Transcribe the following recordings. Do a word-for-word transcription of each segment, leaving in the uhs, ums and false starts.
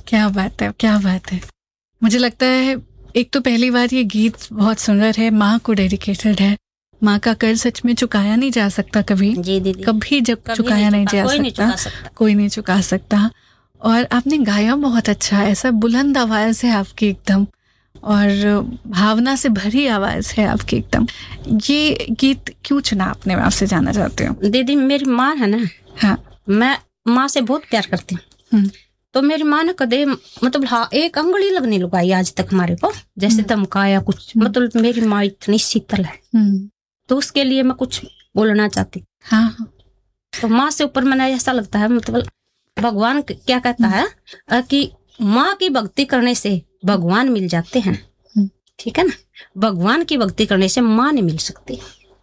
क्या बात है, क्या बात है। मुझे लगता है एक तो पहली बार ये गीत बहुत सुंदर है, माँ को डेडिकेटेड है। माँ का कर्ज सच में चुकाया नहीं जा सकता कभी। जी दीदी, कभी जब कभी चुकाया नहीं, नहीं जा कोई सकता, नहीं चुका सकता, कोई नहीं चुका सकता। और आपने गाया बहुत अच्छा है, ऐसा बुलंद आवाज है आपकी एकदम, और भावना से भरी आवाज है आपकी एकदम। ये गीत क्यों चुना आपने, मैं आपसे जानना चाहती हूँ। दीदी मेरी माँ है ना, हाँ, मैं माँ से बहुत प्यार करती हूँ। तो मेरी माँ ने कदे मतलब हाँ एक अंगुली लगने लगाई आज तक हमारे को, जैसे धमकाया कुछ। मतलब मेरी माँ इतनी शीतल है, तो उसके लिए मैं कुछ बोलना चाहती। हाँ, तो माँ से ऊपर मैंने ऐसा लगता है, मतलब भगवान क्या कहता है कि माँ की भक्ति करने से भगवान मिल जाते हैं, ठीक है ना। भगवान की भक्ति करने से माँ नहीं मिल सकती।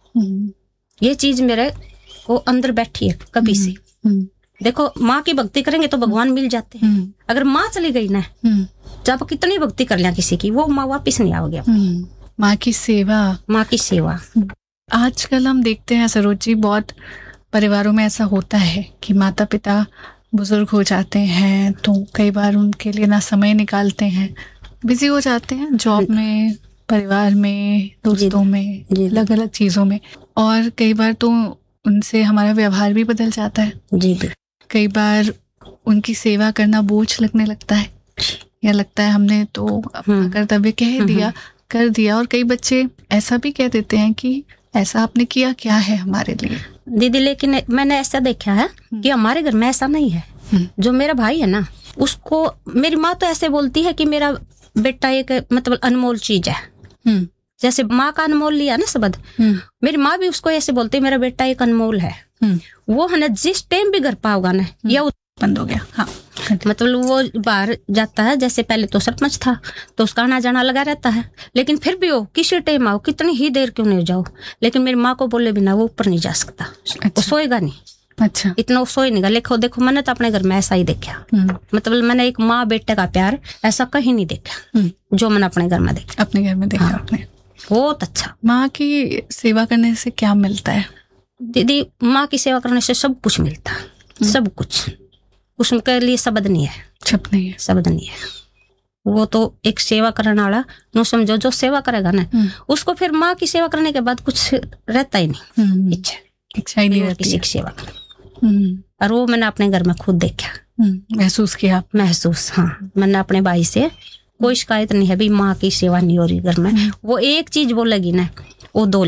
ये चीज मेरे को अंदर बैठी है कभी से। देखो माँ की भक्ति करेंगे तो भगवान मिल जाते हैं। अगर माँ चली गई ना, जब कितनी भक्ति कर लिया किसी की, वो माँ वापिस नहीं आओगे। माँ की सेवा, माँ की सेवा। आजकल हम देखते हैं सरोज जी, बहुत परिवारों में ऐसा होता है कि माता पिता बुजुर्ग हो जाते हैं तो कई बार उनके लिए ना समय निकालते हैं, बिजी हो जाते हैं जॉब में, परिवार में, दोस्तों में, अलग अलग चीजों में, और कई बार तो उनसे हमारा व्यवहार भी बदल जाता है। जी जी। कई बार उनकी सेवा करना बोझ लगने लगता है, या लगता है हमने तो अपना कर्तव्य कह दिया, कर दिया। और कई बच्चे ऐसा भी कह देते हैं कि ऐसा आपने किया क्या है हमारे लिए। दीदी लेकिन मैंने ऐसा देखा है कि हमारे घर में ऐसा नहीं है। जो मेरा भाई है ना, उसको मेरी माँ तो ऐसे बोलती है कि मेरा बेटा एक मतलब अनमोल चीज है। जैसे माँ का अनमोल लिया ना शब्द, मेरी माँ भी उसको ऐसे बोलती है मेरा बेटा एक अनमोल है। वो है ना जिस टाइम भी घर पाओगा ना, या बंद हो गया। हाँ, मतलब वो बाहर जाता है, जैसे पहले तो सरपंच था तो उसका आना जाना लगा रहता है, लेकिन फिर भी हो किसी टाइम आओ, कितनी ही देर क्यों नहीं जाओ, लेकिन मेरी माँ को बोले बिना वो ऊपर नहीं जा सकता। अच्छा। वो सोएगा नहीं। अच्छा। इतना वो सोए नहीं। देखो देखो मैंने तो अपने घर में ऐसा ही देखा। मतलब मैंने एक माँ बेटे का प्यार ऐसा कहीं नहीं देखा जो मैंने अपने घर में देखा। अपने घर में देखा। हाँ। आपने बहुत अच्छा। माँ की सेवा करने से क्या मिलता है दीदी? माँ की सेवा करने से सब कुछ मिलता है, सब कुछ। उसके लिए शब्द नहीं है, शब्द नहीं है, शब्द नहीं है। वो तो एक सेवा करने वाला नो समझो, जो सेवा करेगा ना उसको फिर माँ की सेवा करने के बाद कुछ रहता ही नहीं, इच्छा इच्छा ही नहीं रहती किसी की सेवा करने। और वो मैंने अपने घर में खुद देखा, महसूस किया। महसूस, हाँ। मैंने अपने भाई से कोई शिकायत नहीं है भी माँ की सेवा नहीं हो रही घर में। वो एक चीज बोलेगी ना, वो दो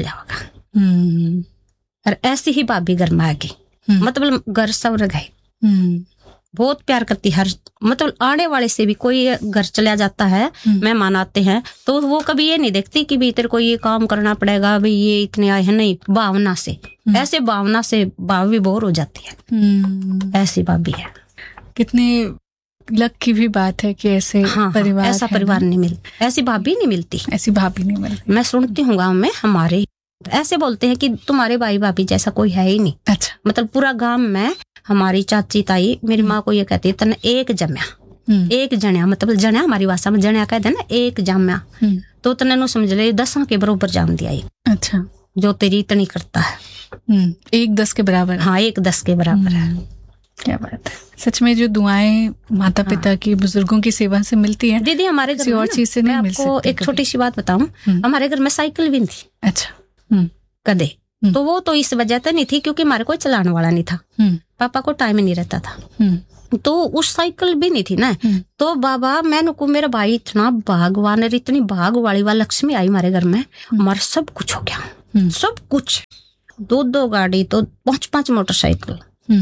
लाओगा। और ऐसी ही भाभी घर में आ गई, मतलब घर सब गए। बहुत प्यार करती हर, मतलब आने वाले से भी। कोई घर चला जाता है, मेहमान आते हैं, तो वो कभी ये नहीं देखती कि भी तेरे को ये काम करना पड़ेगा, भाई ये इतने आए हैं। नहीं, भावना से, ऐसे भावना से भाव भी बोर हो जाती है। ऐसी भाभी है। कितने लक की भी बात है कि ऐसे हाँ, परिवार, ऐसा परिवार नहीं मिलता, ऐसी भाभी नहीं मिलती, ऐसी भाभी नहीं मिलती। मैं सुनती हूँ गाँव में हमारे ऐसे बोलते हैं कि तुम्हारे भाई भाभी जैसा कोई है ही नहीं। अच्छा। मतलब पूरा गांव में हमारी चाची ताई मेरी माँ को ये कहती है तने एक जम्या, एक जण्या, मतलब जण्या हमारी भाषा में जण्या कहते हैं ना, एक जम्या। तो तने नु समझ ले दसा के बराबर जाम दिया। अच्छा। जो तेरी इतनी करता है, एक दस के बराबर। हाँ, एक दस के बराबर है। क्या बात है। सच में जो दुआएं माता पिता हाँ। की, बुजुर्गों की सेवा से मिलती है दीदी, हमारे घर में और चीज से नहीं मिल सकती। एक छोटी सी बात बताऊं, हमारे घर में साइकिल भी थी। अच्छा। कदे तो वो तो इस वजह से नहीं थी क्योंकि हमारे कोई चलाने वाला नहीं था, पापा को टाइम ही नहीं रहता था। तो उस साइकिल भी नहीं थी ना, तो बाबा मैंने को मेरा भाई इतना भागवान, इतनी भाग वाली वाला लक्ष्मी आई हमारे घर में, हमारा सब कुछ हो गया, सब कुछ। दो दो गाड़ी, तो पांच पांच मोटरसाइकिल,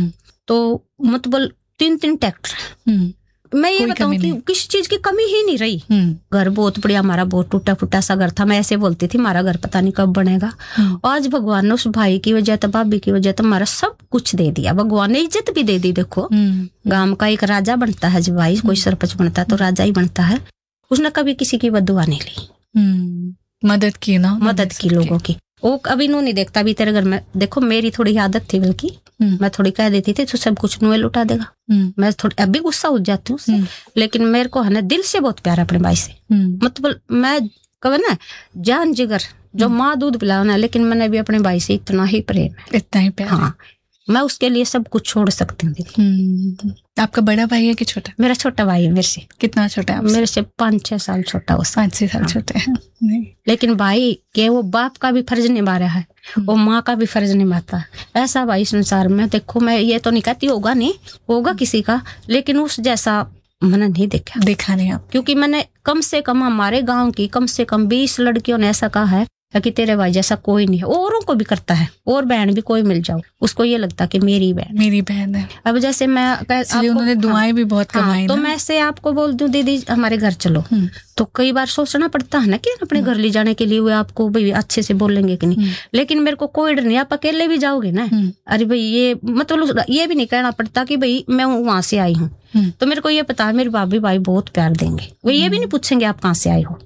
तो मतलब तीन तीन ट्रैक्टर। मैं ये बताऊं कि किसी चीज की कमी ही नहीं रही। घर बहुत बढ़िया, हमारा बहुत टूटा फूटा सा घर था। मैं ऐसे बोलती थी हमारा घर पता नहीं कब बनेगा। आज भगवान ने उस भाई की वजह तो, भाभी की वजह तो हमारा सब कुछ दे दिया। भगवान ने इज्जत भी दे दी। देखो गांव का एक राजा बनता है जब भाई कोई सरपंच बनता है तो राजा ही बनता है। उसने कभी किसी की बददुआ नहीं ली, मदद की ना, मदद की लोगों की। वो कभी नू नहीं देखता भी तेरे घर में। देखो मेरी थोड़ी आदत थी, बल्कि मैं थोड़ी कह देती थी तो सब कुछ नुए लुटा देगा। मैं थोड़ी अभी गुस्सा हो जाती हूँ, लेकिन मेरे को है ना दिल से बहुत प्यार अपने भाई से। मतलब मैं कहे ना जान जिगर, जो माँ दूध पिलाना, लेकिन मैंने भी अपने भाई से इतना ही प्रेम है, इतना ही प्यार। हाँ, मैं उसके लिए सब कुछ छोड़ सकती हूँ दीदी। आपका बड़ा भाई है कि छोटा? मेरा छोटा भाई है मेरे से। कितना छोटा है? मेरे से पाँच छह साल छोटा। वो पाँच छह साल छोटे हैं। नहीं। लेकिन भाई के वो बाप का भी फर्ज निभा रहा है, वो माँ का भी फर्ज निभाता है। ऐसा भाई संसार में देखो, मैं ये तो नहीं कहती होगा नहीं, होगा किसी का, लेकिन उस जैसा मैंने नहीं देखा। देखा नहीं आप? क्योंकि मैंने कम से कम हमारे गांव की कम से कम बीस लड़कियों ने ऐसा कहा है कि तेरे भाई जैसा कोई नहीं है। औरों को भी करता है, और बहन भी कोई मिल जाओ उसको ये लगता कि मेरी बहन मेरी बहन है। अब जैसे मैं आपको, उन्होंने दुआएं हाँ, भी बहुत कमाई। हाँ, तो मैं से आपको बोल दूं दीदी हमारे घर चलो, तो कई बार सोचना पड़ता है ना कि अपने घर ले जाने के लिए वो आपको भाई अच्छे से बोलेंगे कि नहीं, लेकिन मेरे को कोई डर नहीं, आप अकेले भी जाओगे ना। अरे भाई ये मतलब ये भी नहीं कहना पड़ता कि भाई मैं वहां से आई हूँ, तो मेरे को ये पता है मेरे भाभी भाई बहुत प्यार देंगे। वो ये भी नहीं पूछेंगे आप कहाँ से आए हो,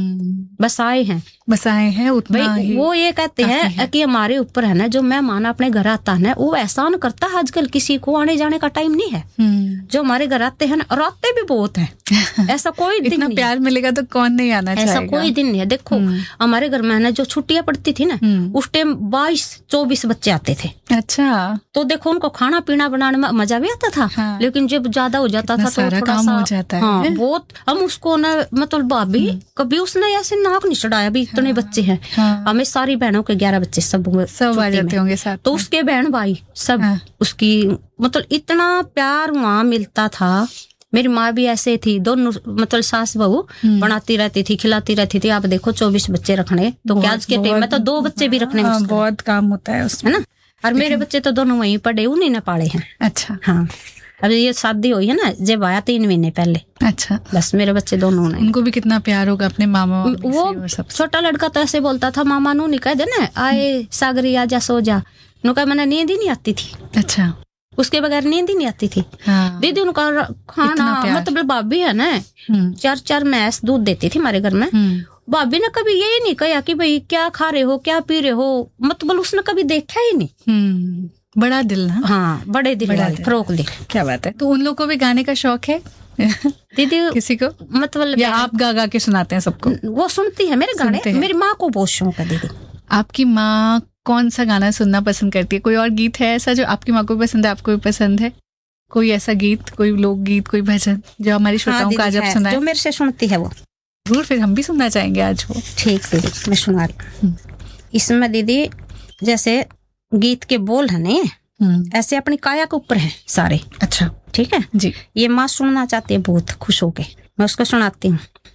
बस आए हैं बस आए हैं उतना भाई। वो ये कहते हैं है। कि हमारे ऊपर है ना जो मेहमान अपने घर आता है ना, वो एहसान करता है। आजकल किसी को आने जाने का टाइम नहीं है, जो हमारे घर आते हैं ना, और आते भी बहुत है। ऐसा कोई दिन इतना नहीं प्यार मिलेगा तो कौन नहीं आना चाहेगा। ऐसा कोई दिन नहीं है। देखो हमारे घर में ना जो छुट्टियां पड़ती थी ना, उस टाइम बाईस चौबीस बच्चे आते थे। अच्छा। तो देखो उनको खाना पीना बनाने में मजा भी आता था। हाँ। लेकिन जब ज्यादा हो जाता था तो सारा थोड़ा काम सा हो जाता है। हाँ, बहुत हम उसको ना मतलब भाभी कभी उसने ऐसे नाक नहीं चढ़ाया भी इतने हाँ, बच्चे हैं। हाँ। हमें सारी बहनों के ग्यारह बच्चे सब सब आ जाते होंगे साथ। तो उसके बहन भाई सब हाँ। उसकी मतलब इतना प्यार वहाँ मिलता था। मेरी माँ भी ऐसे थी, दोनों मतलब सास बहू बनाती रहती थी, खिलाती रहती थी। आप देखो चौबीस बच्चे रखने तो क्या आज के टाइम में तो दो बच्चे भी रखने में बहुत काम होता है उसमें, है ना। और मेरे बच्चे तो दोनों वहीं पढ़े, उन्हीं ने पाले हैं। अच्छा। हाँ, अभी ये शादी हुई है ना जब आया तीन महीने पहले। अच्छा। बस मेरे बच्चे दोनों ने। उनको भी कितना प्यार होगा अपने मामा। वो छोटा लड़का तो ऐसे बोलता था, मामा नू नहीं कह देना आए सागरी आजा सो जा। नु कहा मैंने नींद ही नहीं आती थी। अच्छा। उसके बगैर नींद ही नहीं आती थी। हाँ। दीदी उनका खाना मतलब भाभी है ना चार चार मैस दूध देती थी हमारे घर में। भाभी ने कभी यही नहीं कहा कि भाई क्या खा रहे हो क्या पी रहे हो, मतलब उसने कभी देखा ही नहीं। बड़ा दिल ना। हाँ, बड़े दिल, बड़ा दिल, फरोक दिल। क्या बात है। तो उन लोगों को भी गाने का शौक है दीदी किसी को, मतलब या आप गा गा के सुनाते हैं सबको? वो सुनती है मेरे गाने। मेरी माँ को बहुत शौक है दीदी। आपकी माँ कौन सा गाना सुनना पसंद करती है? कोई और गीत है ऐसा जो आपकी माँ को पसंद है, आपको भी पसंद है? कोई ऐसा गीत, कोई लोकगीत, कोई भजन जो हमारी श्रोताओं का आज आप सुनाए? जो मेरे से सुनती है वो जरूर, फिर हम भी सुनना चाहेंगे आज वो। ठीक दीदी, मैं सुना रही। इसमें दीदी जैसे गीत के बोल है नहीं, ऐसे अपनी काया के ऊपर है सारे। अच्छा, ठीक है जी। ये माँ सुनना चाहती है बहुत खुश होके, मैं उसको सुनाती हूँ।